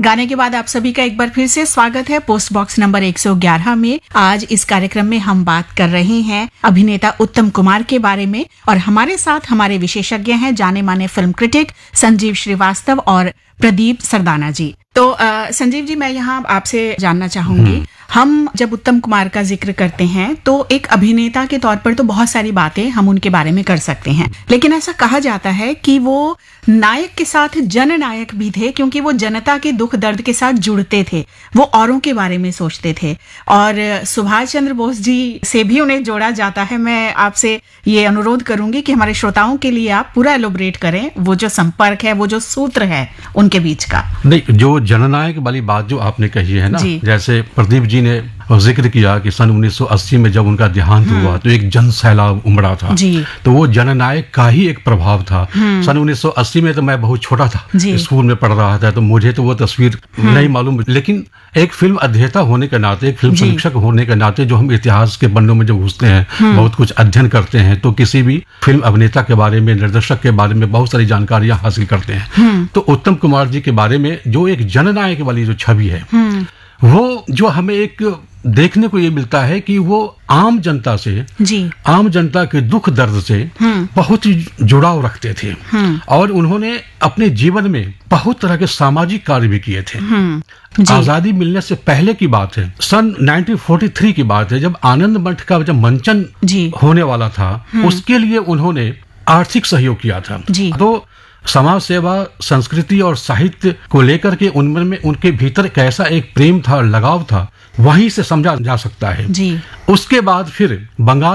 गाने के बाद आप सभी का एक बार फिर से स्वागत है पोस्ट बॉक्स नंबर 111 में। आज इस कार्यक्रम में हम बात कर रहे हैं अभिनेता उत्तम कुमार के बारे में और हमारे साथ हमारे विशेषज्ञ हैं जाने माने फिल्म क्रिटिक संजीव श्रीवास्तव और प्रदीप सरदाना जी। तो संजीव जी, मैं यहाँ आपसे जानना चाहूंगी, हम जब उत्तम कुमार का जिक्र करते हैं तो एक अभिनेता के तौर पर तो बहुत सारी बातें हम उनके बारे में कर सकते हैं, लेकिन ऐसा कहा जाता है कि वो नायक के साथ जननायक भी थे, क्योंकि वो जनता के दुख दर्द के साथ जुड़ते थे, वो औरों के बारे में सोचते थे। और सुभाष चंद्र बोस जी से भी उन्हें जोड़ा जाता है। मैं आपसे ये अनुरोध करूंगी कि हमारे श्रोताओं के लिए आप पूरा एलोबरेट करें वो जो संपर्क है, वो जो सूत्र है उनके बीच का। नहीं, जो जननायक वाली बात जो आपने कही है ना, जैसे प्रदीप जी ने जिक्र किया कि सन 1980 में जब उनका देहांत हुआ तो एक जन सैलाब उमड़ा था, तो वो जननायक का ही एक प्रभाव था। सन 1980 में तो मैं बहुत छोटा था, स्कूल में पढ़ रहा था, तो मुझे तो वो तस्वीर नहीं मालूम, लेकिन एक फिल्म अध्येता होने के नाते, एक फिल्म समीक्षक होने के नाते, जो हम इतिहास के पन्नों में जब घुसते हैं, बहुत कुछ अध्ययन करते हैं, तो किसी भी फिल्म अभिनेता के बारे में, निर्देशक के बारे में बहुत सारी जानकारियां हासिल करते हैं। तो उत्तम कुमार जी के बारे में जो एक जननायक वाली जो छवि है, वो जो हमें एक देखने को ये मिलता है कि वो आम जनता से, आम जनता के दुख दर्द से बहुत ही जुड़ाव रखते थे और उन्होंने अपने जीवन में बहुत तरह के सामाजिक कार्य भी किए थे। आजादी मिलने से पहले की बात है, सन 1943 की बात है, जब आनंद मठ का जब मंचन होने वाला था, उसके लिए उन्होंने आर्थिक सहयोग किया था। तो समाज सेवा, संस्कृति और साहित्य को लेकर के उनमें, उनके भीतर कैसा एक प्रेम था, लगाव था, वहीं से समझा जा सकता है। उसके बाद फिर बंगाल